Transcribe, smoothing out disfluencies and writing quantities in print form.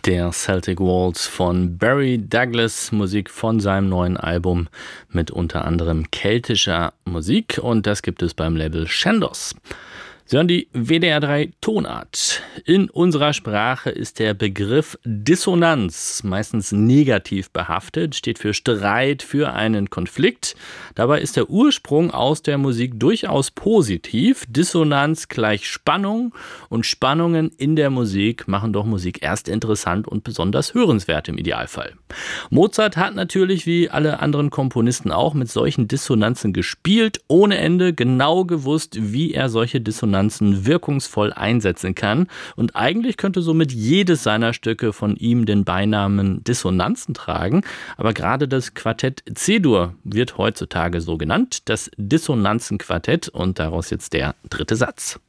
Der Celtic Waltz von Barry Douglas, Musik von seinem neuen Album mit unter anderem keltischer Musik, und das gibt es beim Label Chandos. Sie hören die WDR 3 Tonart. In unserer Sprache ist der Begriff Dissonanz meistens negativ behaftet, steht für Streit, für einen Konflikt. Dabei ist der Ursprung aus der Musik durchaus positiv. Dissonanz gleich Spannung, und Spannungen in der Musik machen doch Musik erst interessant und besonders hörenswert im Idealfall. Mozart hat natürlich wie alle anderen Komponisten auch mit solchen Dissonanzen gespielt, ohne Ende, genau gewusst, wie er solche Dissonanzen wirkungsvoll einsetzen kann. Und eigentlich könnte somit jedes seiner Stücke von ihm den Beinamen Dissonanzen tragen. Aber gerade das Quartett C-Dur wird heutzutage so genannt, das Dissonanzenquartett, und daraus jetzt der dritte Satz.